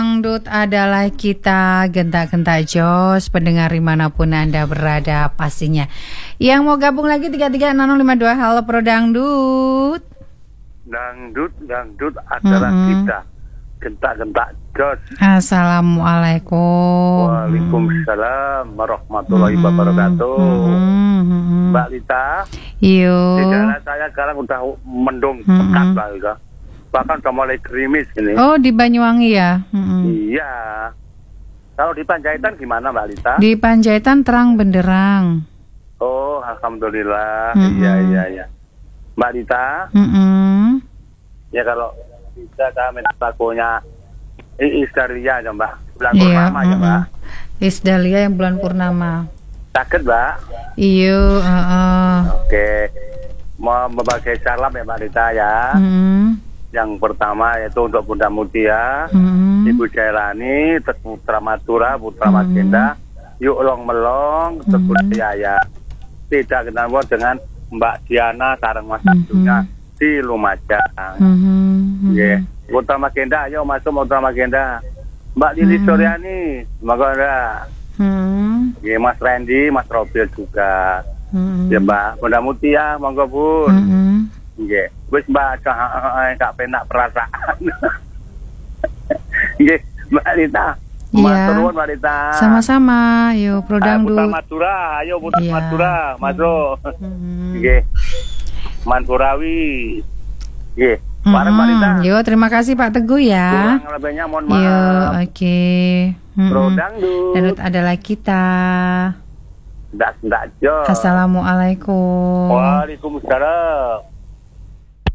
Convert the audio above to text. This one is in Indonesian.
Dangdut adalah kita, gentak-gentak jos, pendengar dimanapun Anda berada pastinya. Yang mau gabung lagi 336052, halo Pro Dangdut. Dangdut adalah kita, gentak-gentak jos. Assalamualaikum. Waalaikumsalam warahmatullahi wabarakatuh. Mbak Lita, Iyo. di daerah saya sekarang udah mendung pekat lah ya. Bahkan udah mulai gerimis ini. Oh, di Banyuwangi ya? Iya. Kalau di Panjaitan gimana Mbak Lita? Di Panjaitan terang benderang. Oh, alhamdulillah. Iya. Mbak Lita, ya kalau bisa saya minta lagunya Iis Dahlia ya Mbak, bulan purnama ya Mbak. Iis Dahlia yang bulan purnama. Sakit Mbak? Iyo. Oke, mau berbagai salam ya Mbak Lita ya. Yang pertama yaitu untuk Bunda Mutia, Ibu Jailani, Putra Madura, Putra Magenda, Yuk Long Melong, Teguh Yaya. Tidak kenal dengan Mbak Diana sareng Mas Abdunya di Lumajang. Putra Magenda, ayo masuk Putra Magenda. Mbak Lili Suryani, semoga ada. Mas Randy, Mas Robil juga. Ya Mbak, Bunda Mutia, monggo Bun. Wis Mbak gak penak perasaan. Nggih, Mbak Lita. Matur nuwun Mbak Lita. Sama-sama, yo Pro Dangdut. Putra Madura, ayo Putra Madura, masuk. Nggih. Manpurawi. Nggih. Bareng Mbak Lita. Yo, terima kasih Pak Teguh ya. Kurang lebihnya mohon maaf. Yo, oke. Pro Dangdut. Dangdut adalah kita. Ndak jos. Assalamualaikum. Waalaikumsalam.